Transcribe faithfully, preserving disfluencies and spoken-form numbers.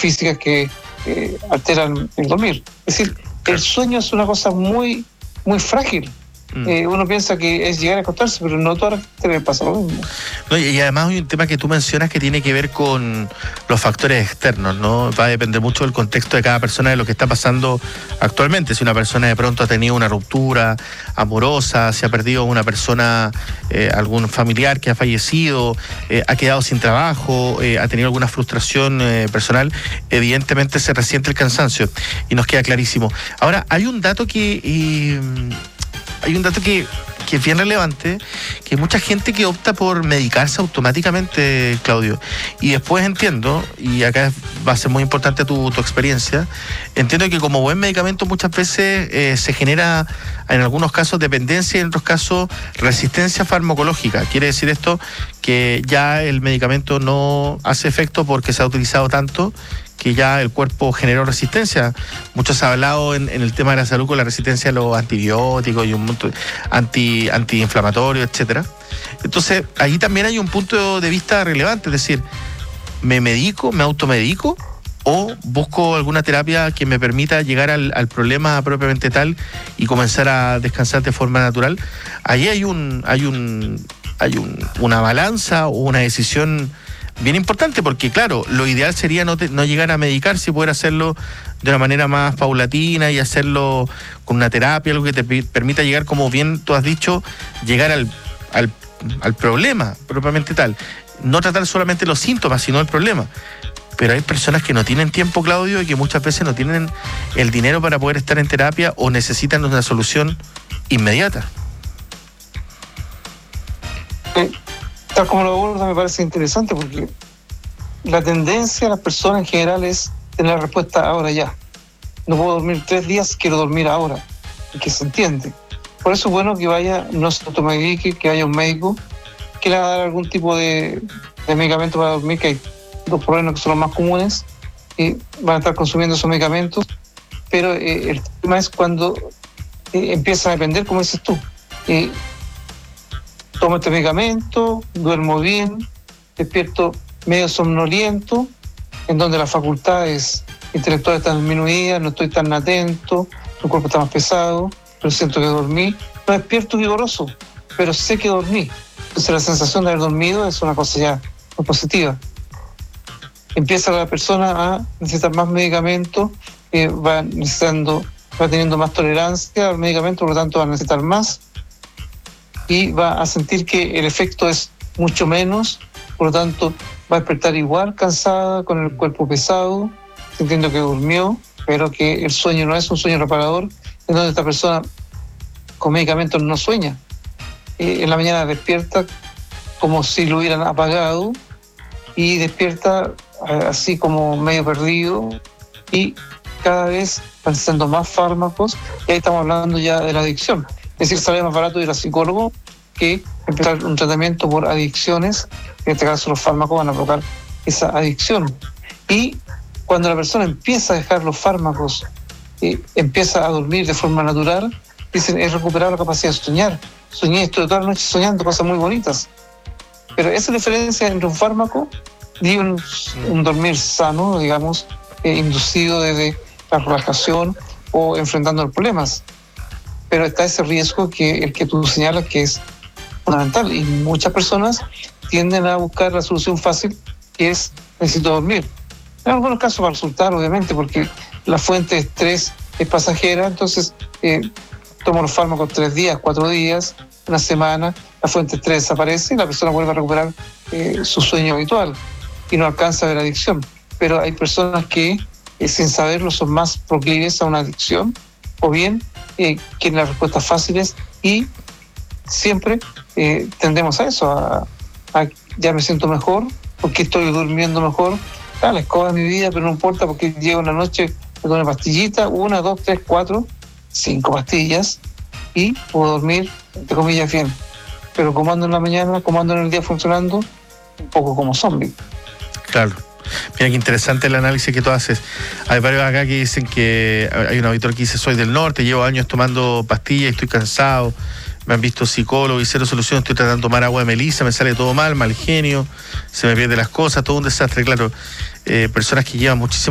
físicas que eh, alteran el dormir. Es decir, el sueño es una cosa muy, muy frágil. Mm. Eh, uno piensa que es llegar a acostarse, pero no toda la gente le pasa lo mismo. No, y además hay un tema que tú mencionas que tiene que ver con los factores externos, ¿no? Va a depender mucho del contexto de cada persona, de lo que está pasando actualmente. Si una persona de pronto ha tenido una ruptura amorosa, si ha perdido una persona, eh, algún familiar que ha fallecido, eh, ha quedado sin trabajo, eh, ha tenido alguna frustración eh, personal, evidentemente se resiente el cansancio y nos queda clarísimo. Ahora, hay un dato que... Eh, Hay un dato que, que es bien relevante, que hay mucha gente que opta por medicarse automáticamente, Claudio. Y después entiendo, y acá va a ser muy importante tu, tu experiencia, entiendo que como buen medicamento muchas veces eh, se genera, en algunos casos, dependencia y en otros casos resistencia farmacológica. Quiere decir esto que ya el medicamento no hace efecto porque se ha utilizado tanto que ya el cuerpo generó resistencia. Muchos han hablado en, en el tema de la salud con la resistencia a los antibióticos y un montón anti, antiinflamatorios, etcétera. Entonces, ahí también hay un punto de vista relevante, es decir, ¿me medico, me automedico o busco alguna terapia que me permita llegar al, al problema propiamente tal y comenzar a descansar de forma natural? Ahí hay un, hay un, hay un, una balanza o una decisión bien importante, porque claro, lo ideal sería no, te, no llegar a medicarse y poder hacerlo de una manera más paulatina y hacerlo con una terapia, algo que te permita llegar, como bien tú has dicho, llegar al, al, al problema propiamente tal. No tratar solamente los síntomas, sino el problema. Pero hay personas que no tienen tiempo, Claudio, y que muchas veces no tienen el dinero para poder estar en terapia o necesitan una solución inmediata. Sí. Tal como lo aborda me parece interesante, porque la tendencia de las personas en general es tener respuesta ahora ya. No puedo dormir tres días, quiero dormir ahora, y que se entiende. Por eso es bueno que vaya, no se automedique, que vaya un médico, que le haga dar algún tipo de, de medicamento para dormir, que hay dos problemas que son los más comunes, y van a estar consumiendo esos medicamentos, pero eh, el tema es cuando eh, empieza a depender, como dices tú. Eh, Tomo este medicamento, duermo bien, despierto medio somnoliento, en donde las facultades intelectuales están disminuidas, no estoy tan atento, el cuerpo está más pesado, pero siento que dormí. No despierto vigoroso, pero sé que dormí. Entonces la sensación de haber dormido es una cosa ya muy positiva. Empieza la persona a necesitar más medicamentos, eh, va necesitando, va teniendo más tolerancia al medicamento, por lo tanto va a necesitar más, y va a sentir que el efecto es mucho menos, por lo tanto va a despertar igual cansada, con el cuerpo pesado, sintiendo que durmió, pero que el sueño no es un sueño reparador, en donde esta persona con medicamentos no sueña. Eh, en la mañana despierta como si lo hubieran apagado y despierta eh, así como medio perdido, y cada vez van siendo más fármacos, y ahí estamos hablando ya de la adicción. Es decir, sale más barato ir al psicólogo que empezar un tratamiento por adicciones. En este caso los fármacos van a provocar esa adicción. Y cuando la persona empieza a dejar los fármacos, eh, empieza a dormir de forma natural, dicen, es recuperar la capacidad de soñar. Soñé, estoy toda la noche soñando cosas muy bonitas. Pero esa diferencia entre un fármaco y un, un dormir sano, digamos, eh, inducido desde la relajación o enfrentando los problemas. Pero está ese riesgo que el que tú señalas, que es fundamental, y muchas personas tienden a buscar la solución fácil, que es necesito dormir. En algunos casos va a resultar, obviamente, porque la fuente de estrés es pasajera, entonces eh, tomo los fármacos tres días, cuatro días, una semana, la fuente de estrés desaparece y la persona vuelve a recuperar eh, su sueño habitual y no alcanza a ver adicción. Pero hay personas que, eh, sin saberlo, son más proclives a una adicción, o bien Eh, quieren las respuestas fáciles, y siempre eh, tendemos a eso, a, a ya me siento mejor, porque estoy durmiendo mejor, ah, la escoba de mi vida, pero no importa porque llego una noche, me tomo una pastillita, una, dos, tres, cuatro, cinco pastillas, y puedo dormir, entre comillas, bien. Pero como ando en la mañana, como ando en el día funcionando, un poco como zombie. Claro. Mira qué interesante el análisis que tú haces. Hay varios acá que dicen que hay un auditor que dice, soy del norte, llevo años tomando pastillas, estoy cansado, me han visto psicólogo y cero solución, estoy tratando de tomar agua de melisa, me sale todo mal, mal genio, se me pierden las cosas, todo un desastre. Claro, eh, personas que llevan muchísimo